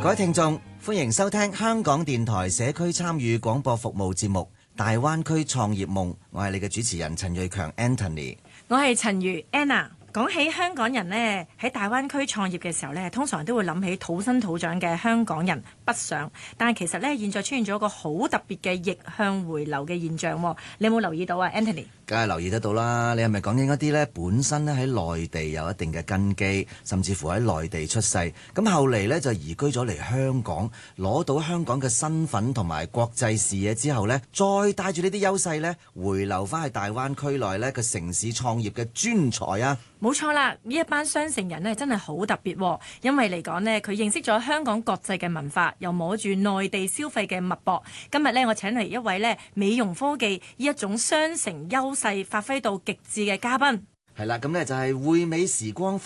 各位聽眾，歡迎收聽香港電台社區參與廣播服務節目《大灣區創業夢》，我係你嘅主持人陳瑞強 Anthony， 我係陳如 Anna。講起香港人呢，喺大灣區創業嘅時候呢，通常都會諗起土生土長嘅香港人北上，但係其實呢，現在出現咗一個好特別嘅逆向回流嘅現象喎，你有冇留意到啊 Anthony？ 梗係留意得到啦，你係咪講緊一啲呢本身咧喺內地有一定嘅根基，甚至乎喺內地出世，咁後嚟呢就移居咗嚟香港，攞到香港嘅身份同埋國際視野之後呢，再帶住呢啲優勢呢，回流翻去大灣區內呢個城市創業嘅專才啊！ 冇錯啦，呢一班雙城人呢真係好特別喎，因為嚟講呢，佢認識咗香港國際嘅文化，又摸住內地消費嘅脈搏。今日呢，我請嚟一位呢美容科技呢一種雙城優勢發揮到極致嘅嘉賓。 係啦，咁呢就係匯美時光